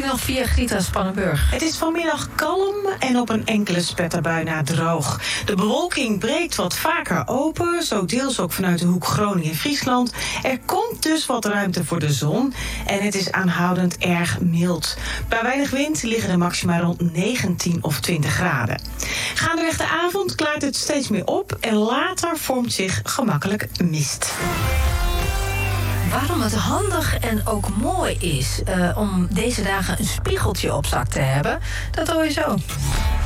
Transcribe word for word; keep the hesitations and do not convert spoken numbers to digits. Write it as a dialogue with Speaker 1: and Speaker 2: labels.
Speaker 1: nog via Grita Spannenburg.
Speaker 2: Het is vanmiddag kalm en op een enkele spetterbui na droog. De bewolking breekt wat vaker open, zo deels ook vanuit de hoek Groningen-Friesland. Er komt dus wat ruimte voor de zon en het is aanhoudend erg mild. Bij weinig wind liggen de maxima rond negentien of twintig graden. Gaandeweg de avond klaart het steeds meer op en later vormt zich gemakkelijk mist.
Speaker 1: Waarom het handig en ook mooi is uh, om deze dagen een spiegeltje op zak te hebben, dat hoor je zo.